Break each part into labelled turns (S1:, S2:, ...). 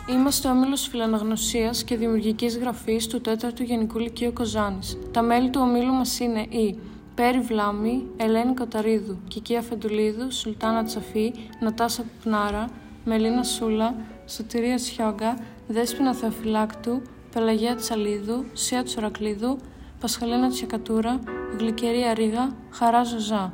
S1: Είμαστε ο Όμιλος Φιλαναγνωσίας και Δημιουργικής Γραφής του 4ου Γενικού Λυκείου Κοζάνης. Τα μέλη του ομίλου μας είναι οι Πέρι Βλάμη, Ελένη Κοταρίδου, Κικία Φεντουλίδου, Σουλτάνα Τσαφή, Νατάσα Πουπνάρα, Μελίνα Σούλα, Σωτηρία Σιόγκα, Δέσποινα Θεοφυλάκτου, Πελαγία Τσαλίδου, Σία Τσορακλίδου, Πασχαλίνα Τσιακατούρα, Γλυκερία Ρίγα, Χαρά Ζωζά.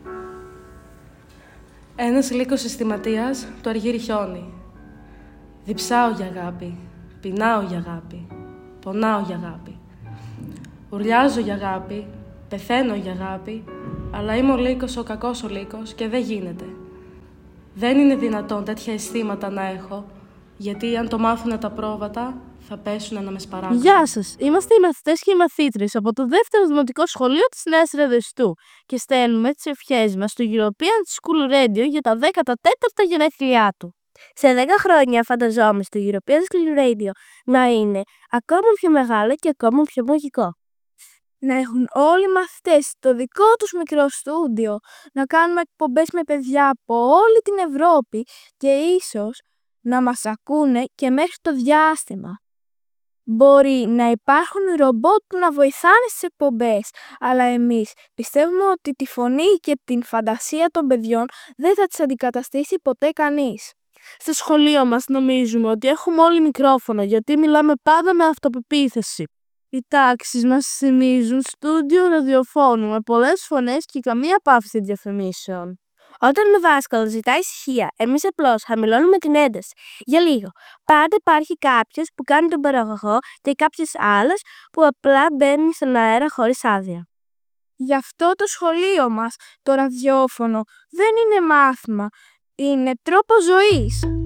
S2: Ένας λύκος συστηματίας του Αργύρι Χιόνι. Διψάω για αγάπη, πεινάω για αγάπη, πονάω για αγάπη. Ουρλιάζω για αγάπη, πεθαίνω για αγάπη, αλλά είμαι ο λύκος, ο κακός ο λύκος και δεν γίνεται. Δεν είναι δυνατόν τέτοια αισθήματα να έχω, γιατί αν το μάθουνε τα πρόβατα, θα πέσουνε να με σπαράξουν.
S3: Γεια σας! Είμαστε οι μαθητές και οι μαθήτρες από το δεύτερο δημοτικό σχολείο της Νέας Ρεδεστού και στέλνουμε τις ευχές μας στο European School Radio για τα 14τα γενέθλιά του.
S4: Σε 10 χρόνια φανταζόμαστε το European School Radio να είναι ακόμα πιο μεγάλο και ακόμα πιο μαγικό.
S5: Να έχουν όλοι οι μαθητές το δικό τους μικρό στούντιο, να κάνουμε εκπομπές με παιδιά από όλη την Ευρώπη και ίσως να μας ακούνε και μέχρι το διάστημα. Μπορεί να υπάρχουν ρομπότ που να βοηθάνε στις εκπομπές, αλλά εμείς πιστεύουμε ότι τη φωνή και την φαντασία των παιδιών δεν θα τις αντικαταστήσει ποτέ κανείς.
S3: Στο σχολείο μας νομίζουμε ότι έχουμε όλοι μικρόφωνο γιατί μιλάμε πάντα με αυτοπεποίθηση. Οι τάξεις μας θυμίζουν στούντιο ραδιοφώνου με πολλές φωνές και καμία παύση διαφημίσεων.
S4: Όταν ο δάσκαλος ζητάει ησυχία, εμείς απλώς χαμηλώνουμε την ένταση. Για λίγο. Πάντα υπάρχει κάποιος που κάνει τον παραγωγό και κάποιος άλλος που απλά μπαίνει στον αέρα χωρίς άδεια.
S5: Γι' αυτό το σχολείο μας, το ραδιόφωνο, δεν είναι μάθημα. Είναι τρόπος ζωής.